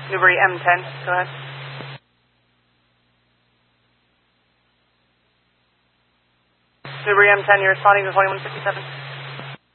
Newbury M10, go ahead. Newbury M10, you're responding to 2157.